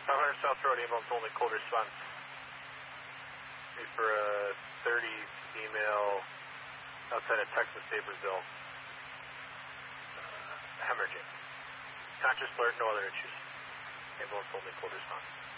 500 South Road, ambulance only, cold response. Need for a 30 female outside of Texas State, Brazil. Hemorrhaging. Conscious alert, no other issues. Ambulance only, cold response.